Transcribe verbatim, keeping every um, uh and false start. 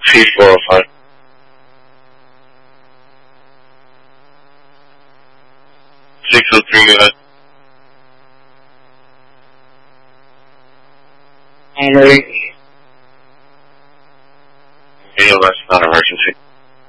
T four oh five. six oh three, go ahead. I'm ready.